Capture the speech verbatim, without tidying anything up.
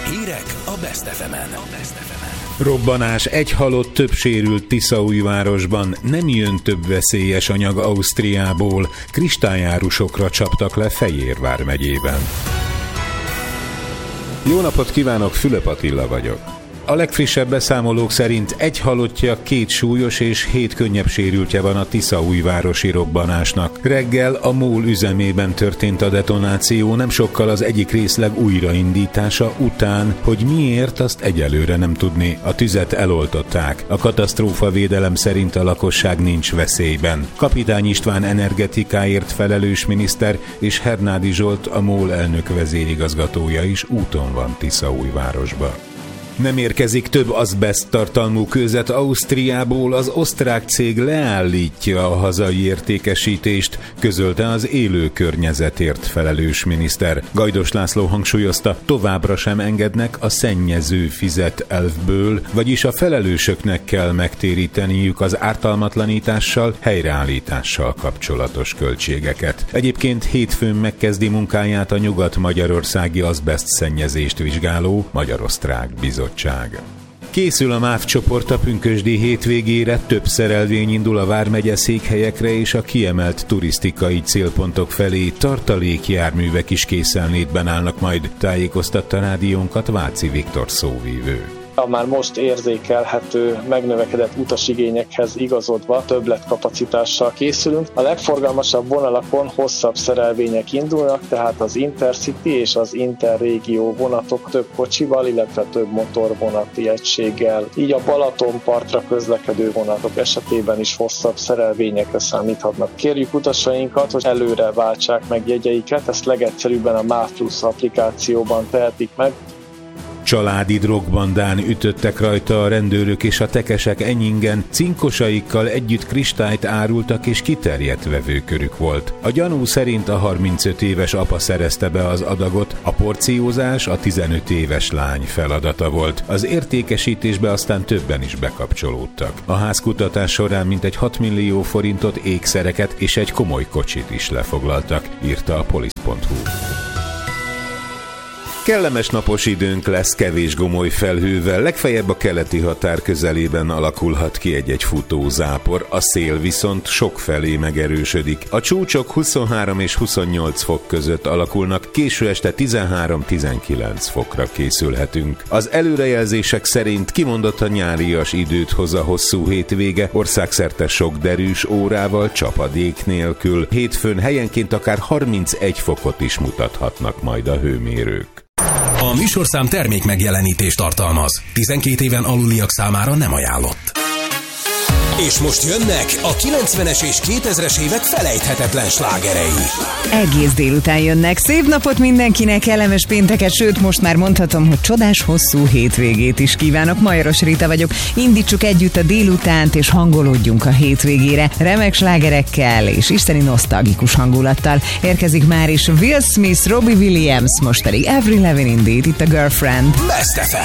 Hírek a Best ef emen. Robbanás, egy halott, több sérült Tiszaújvárosban. Nem jön több veszélyes anyag Ausztriából. Kristályárusokra csaptak le Fejérvár megyében. Jó napot kívánok, Fülöp Attila vagyok. A legfrissebb beszámolók szerint egy halottja, két súlyos és hét könnyebb sérültje van a tiszaújvárosi robbanásnak. Reggel a MOL üzemében történt a detonáció, nem sokkal az egyik részleg újraindítása után, hogy miért, azt egyelőre nem tudni. A tüzet eloltották. A katasztrófavédelem szerint a lakosság nincs veszélyben. Kapitány István energetikáért felelős miniszter és Hernádi Zsolt, a MOL elnök vezérigazgatója is úton van Tiszaújvárosba. Nem érkezik több azbeszt tartalmú kőzet Ausztriából, az osztrák cég leállítja a hazai értékesítést, közölte az élő környezetért felelős miniszter. Gajdos László hangsúlyozta, továbbra sem engednek a szennyező fizet elvből, vagyis a felelősöknek kell megtéríteniük az ártalmatlanítással, helyreállítással kapcsolatos költségeket. Egyébként hétfőn megkezdi munkáját a nyugat-magyarországi azbeszt szennyezést vizsgáló Magyar-Osztrák Bizottság. Készül a MÁV csoport a pünkösdi hétvégére, több szerelvény indul a vármegye székhelyekre és a kiemelt turisztikai célpontok felé, tartalékjárművek is készenlétben állnak majd, tájékoztatta rádiónkat Váci Viktor szóvívő. A már most érzékelhető, megnövekedett utasigényekhez igazodva többletkapacitással készülünk. A legforgalmasabb vonalakon hosszabb szerelvények indulnak, tehát az Intercity és az Interrégió vonatok több kocsival, illetve több motorvonati egységgel. Így a Balatonpartra közlekedő vonatok esetében is hosszabb szerelvényekre számíthatnak. Kérjük utasainkat, hogy előre váltsák meg jegyeiket, ezt legegyszerűbben a MÁV Plus applikációban tehetik meg. Családi drogbandán ütöttek rajta a rendőrök, és a tekesek Enyingen cinkosaikkal együtt kristályt árultak, és kiterjedt vevőkörük volt. A gyanú szerint a harmincöt éves apa szerezte be az adagot, a porciózás a tizenöt éves lány feladata volt. Az értékesítésbe aztán többen is bekapcsolódtak. A házkutatás során mintegy hat millió forintot, ékszereket és egy komoly kocsit is lefoglaltak, írta a polisz pont hu. Kellemes napos időnk lesz kevés gomoly felhővel, legfeljebb a keleti határ közelében alakulhat ki egy-egy futózápor, a szél viszont sokfelé megerősödik. A csúcsok huszonhárom és huszonnyolc fok között alakulnak, késő este tizenhárom-tizenkilenc fokra készülhetünk. Az előrejelzések szerint kimondottan nyárias időt hoz a hosszú hétvége, országszerte sok derűs órával, csapadék nélkül. Hétfőn helyenként akár harmincegy fokot is mutathatnak majd a hőmérők. A műsorszám termék megjelenítést tartalmaz. tizenkét éven aluliak számára nem ajánlott. És most jönnek a kilencvenes és kétezres évek felejthetetlen slágerei. Egész délután jönnek. Szép napot mindenkinek, kellemes pénteket, sőt most már mondhatom, hogy csodás hosszú hétvégét is kívánok. Majoros Rita vagyok. Indítsuk együtt a délutánt, és hangolódjunk a hétvégére. Remek slágerekkel és isteni nosztalgikus hangulattal. Érkezik már is Will Smith, Robbie Williams, most pedig Avril Lavigne, Indeed, itt a Girlfriend. Best ef em.